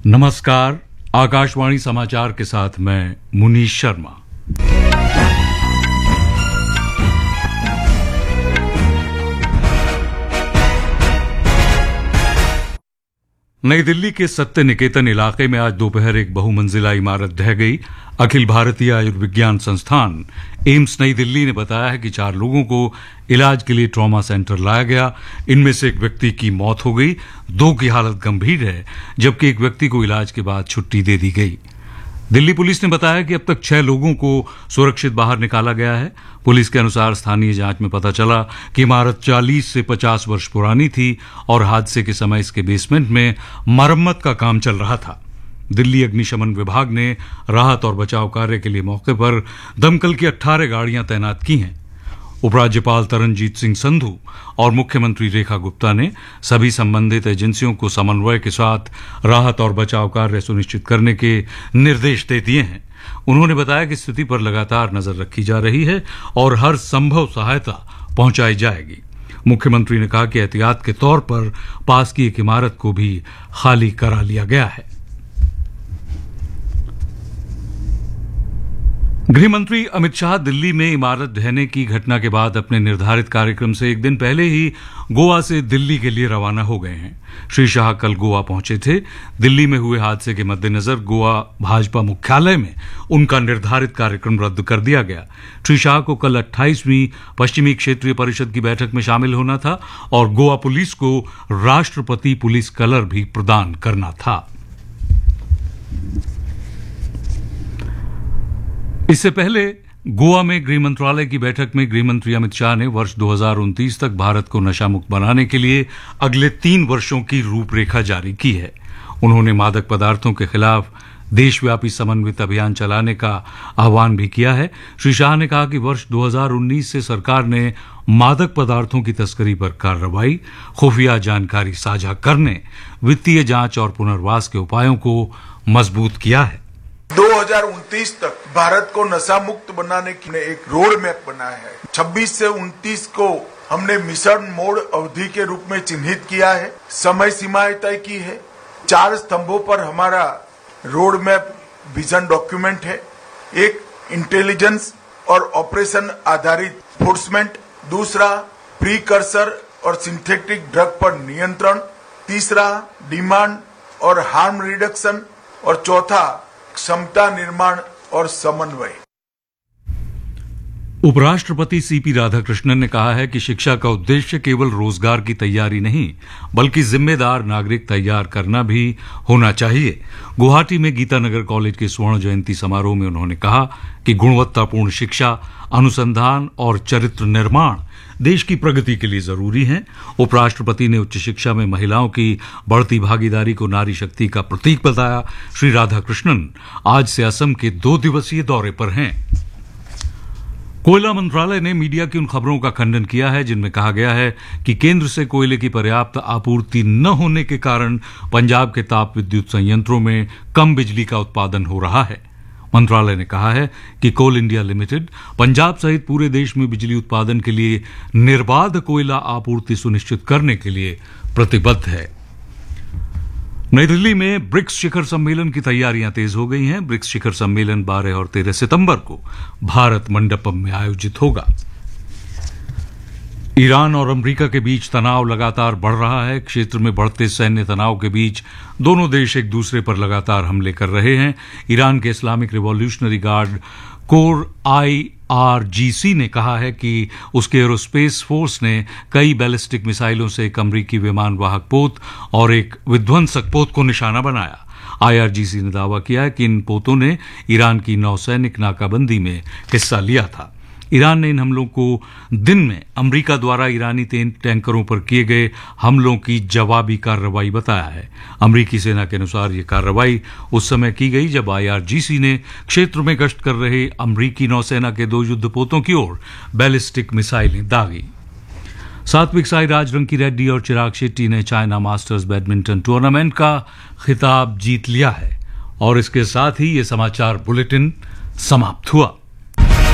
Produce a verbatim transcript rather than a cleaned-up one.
नमस्कार, आकाशवाणी समाचार के साथ मैं मुनीश शर्मा। नई दिल्ली के सत्य निकेतन इलाके में आज दोपहर एक बहुमंजिला इमारत ढह गई। अखिल भारतीय आयुर्विज्ञान संस्थान एम्स नई दिल्ली ने बताया है कि चार लोगों को इलाज के लिए ट्रॉमा सेंटर लाया गया। इनमें से एक व्यक्ति की मौत हो गई, दो की हालत गंभीर है, जबकि एक व्यक्ति को इलाज के बाद छुट्टी दे दी गई। दिल्ली पुलिस ने बताया कि अब तक छह लोगों को सुरक्षित बाहर निकाला गया है। पुलिस के अनुसार स्थानीय जांच में पता चला कि इमारत चालीस से पचास वर्ष पुरानी थी और हादसे के समय इसके बेसमेंट में मरम्मत का काम चल रहा था। दिल्ली अग्निशमन विभाग ने राहत और बचाव कार्य के लिए मौके पर दमकल की अठारह गाड़ियां तैनात की हैं। उपराज्यपाल तरनजीत सिंह संधू और मुख्यमंत्री रेखा गुप्ता ने सभी संबंधित एजेंसियों को समन्वय के साथ राहत और बचाव कार्य सुनिश्चित करने के निर्देश दे दिए हैं। उन्होंने बताया कि स्थिति पर लगातार नजर रखी जा रही है और हर संभव सहायता पहुंचाई जाएगी। मुख्यमंत्री ने कहा कि एहतियात के तौर पर पास की एक इमारत को भी खाली करा लिया गया है। गृह मंत्री अमित शाह दिल्ली में इमारत ढहने की घटना के बाद अपने निर्धारित कार्यक्रम से एक दिन पहले ही गोवा से दिल्ली के लिए रवाना हो गए हैं। श्री शाह कल गोवा पहुंचे थे। दिल्ली में हुए हादसे के मद्देनजर गोवा भाजपा मुख्यालय में उनका निर्धारित कार्यक्रम रद्द कर दिया गया। श्री शाह को कल अट्ठाईसवीं पश्चिमी क्षेत्रीय परिषद की बैठक में शामिल होना था और गोवा पुलिस को राष्ट्रपति पुलिस कलर भी प्रदान करना था। इससे पहले गोवा में गृह मंत्रालय की बैठक में गृह मंत्री अमित शाह ने वर्ष दो हज़ार उनतीस तक भारत को नशा मुक्त बनाने के लिए अगले तीन वर्षों की रूपरेखा जारी की है। उन्होंने मादक पदार्थों के खिलाफ देशव्यापी समन्वित अभियान चलाने का आह्वान भी किया है। श्री शाह ने कहा कि वर्ष दो हज़ार उन्नीस से सरकार ने मादक पदार्थों की तस्करी पर कार्रवाई, खुफिया जानकारी साझा करने, वित्तीय जांच और पुनर्वास के उपायों को मजबूत किया है। दो हज़ार उनतीस तक भारत को नशा मुक्त बनाने की एक रोड मैप बनाया है। छब्बीस से उनतीस को हमने मिशन मोड अवधि के रूप में चिन्हित किया है, समय सीमाएं तय की है। चार स्तंभों पर हमारा रोड मैप विजन डॉक्यूमेंट है। एक इंटेलिजेंस और ऑपरेशन आधारित एनफोर्समेंट, दूसरा प्रीकर्सर और सिंथेटिक ड्रग पर नियंत्रण, तीसरा डिमांड और हार्म रिडक्शन और चौथा क्षमता निर्माण और समन्वय। उपराष्ट्रपति सीपी राधाकृष्णन ने कहा है कि शिक्षा का उद्देश्य केवल रोजगार की तैयारी नहीं, बल्कि जिम्मेदार नागरिक तैयार करना भी होना चाहिए। गुवाहाटी में गीतानगर कॉलेज के स्वर्ण जयंती समारोह में उन्होंने कहा कि गुणवत्तापूर्ण शिक्षा, अनुसंधान और चरित्र निर्माण देश की प्रगति के लिए जरूरी है। उपराष्ट्रपति ने उच्च शिक्षा में महिलाओं की बढ़ती भागीदारी को नारी शक्ति का प्रतीक बताया। श्री राधाकृष्णन आज से असम के दो दिवसीय दौरे पर हैं। कोयला मंत्रालय ने मीडिया की उन खबरों का खंडन किया है जिनमें कहा गया है कि केंद्र से कोयले की पर्याप्त आपूर्ति न होने के कारण पंजाब के ताप विद्युत संयंत्रों में कम बिजली का उत्पादन हो रहा है। मंत्रालय ने कहा है कि कोल इंडिया लिमिटेड पंजाब सहित पूरे देश में बिजली उत्पादन के लिए निर्बाध कोयला आपूर्ति सुनिश्चित करने के लिए प्रतिबद्ध है। नई दिल्ली में ब्रिक्स शिखर सम्मेलन की तैयारियां तेज हो गई हैं। ब्रिक्स शिखर सम्मेलन बारह और तेरह सितंबर को भारत मंडपम में आयोजित होगा। ईरान और अमेरिका के बीच तनाव लगातार बढ़ रहा है। क्षेत्र में बढ़ते सैन्य तनाव के बीच दोनों देश एक दूसरे पर लगातार हमले कर रहे हैं। ईरान के Islamic revolutionary guard core I R G सी ने कहा है कि उसके एरोस्पेस फोर्स ने कई बैलिस्टिक मिसाइलों से एक अमरीकी विमान वाहक पोत और एक विध्वंसक पोत को निशाना बनाया। आई आर जी सी ने दावा किया है कि इन पोतों ने ईरान की नौसैनिक नाकाबंदी में हिस्सा लिया था। ईरान ने इन हमलों को दिन में अमेरिका द्वारा ईरानी टैंकरों पर किए गए हमलों की जवाबी कार्रवाई बताया है। अमेरिकी सेना के अनुसार यह कार्रवाई उस समय की गई जब आई आर जी सी ने क्षेत्र में गश्त कर रहे अमेरिकी नौसेना के दो युद्धपोतों की ओर बैलिस्टिक मिसाइलें दागी। सात्विक साईराज, रंकी रेड्डी और चिराग शेट्टी ने चाइना मास्टर्स बैडमिंटन टूर्नामेंट का खिताब जीत लिया है। और इसके साथ ही ये समाचार बुलेटिन समाप्त हुआ।